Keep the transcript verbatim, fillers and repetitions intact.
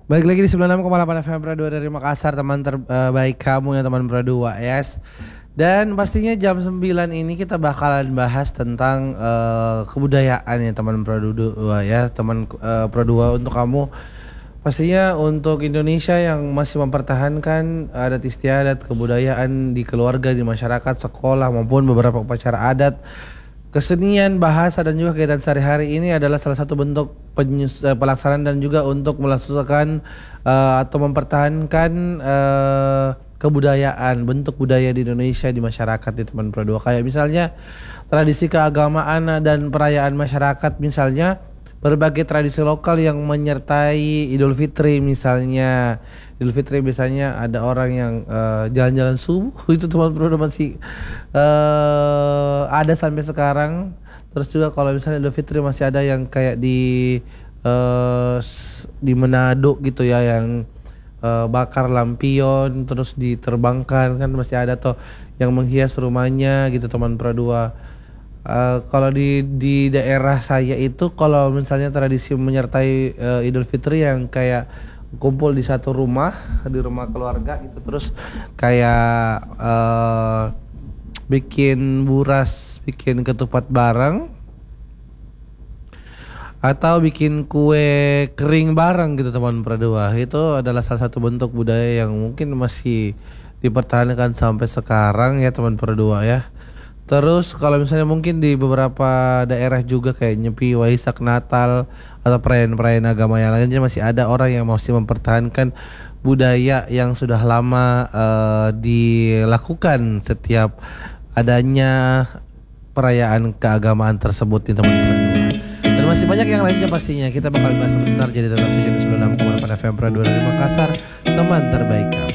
Balik lagi di sembilan puluh enam koma delapan F M Pro dua dari Makassar, teman terbaik kamu ya teman Pro dua, yes. Dan pastinya jam sembilan ini kita bakalan bahas tentang uh, kebudayaan ya teman Pro dua ya, teman uh, Pro dua untuk kamu. Pastinya untuk Indonesia yang masih mempertahankan adat istiadat, kebudayaan di keluarga, di masyarakat, sekolah maupun beberapa upacara adat, kesenian, bahasa dan juga kegiatan sehari-hari ini adalah salah satu bentuk penyus- eh, pelaksanaan dan juga untuk melestarikan uh, atau mempertahankan uh, kebudayaan, bentuk budaya di Indonesia di masyarakat di teman Pro dua. Kayak misalnya tradisi keagamaan dan perayaan masyarakat, misalnya berbagai tradisi lokal yang menyertai Idul Fitri. Misalnya Idul Fitri biasanya ada orang yang uh, jalan-jalan subuh itu teman Pro masih uh, ada sampai sekarang. Terus juga kalau misalnya Idul Fitri masih ada yang kayak di uh, di Manado gitu ya, yang uh, bakar lampion terus diterbangkan, kan masih ada tuh yang menghias rumahnya gitu teman Pro dua. Uh, kalau di di daerah saya itu kalau misalnya tradisi menyertai uh, Idul Fitri yang kayak kumpul di satu rumah, di rumah keluarga gitu, terus kayak uh, bikin buras, bikin ketupat bareng atau bikin kue kering bareng gitu teman Pro dua. Itu adalah salah satu bentuk budaya yang mungkin masih dipertahankan sampai sekarang ya teman Pro dua ya. Terus kalau misalnya mungkin di beberapa daerah juga kayak Nyepi, Waisak, Natal atau perayaan-perayaan agama yang lainnya masih ada orang yang masih mempertahankan budaya yang sudah lama uh, dilakukan setiap adanya perayaan keagamaan tersebut di teman-teman. Dan masih banyak yang lainnya pastinya. Kita bakal bahas sebentar, jadi tetap saja di sembilan puluh enam koma delapan F M Pro dua dari Makassar, teman terbaik kamu.